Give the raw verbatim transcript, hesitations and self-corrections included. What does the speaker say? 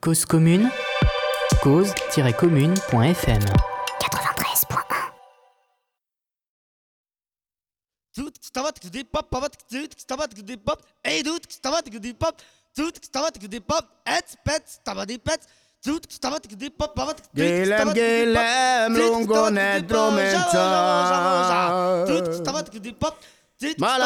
Cause commune, cause-commune.fm quatre-vingt-treize point un. Tout stavat que des pop, pavat que stavat que des pop, et doute que stavat que des pop, tout stavat que des pop, et pet, stavat des pet, tout stavat que des pop, pavat que Gilem gilem lungonet dromenta. tout stavat que des pop, Mala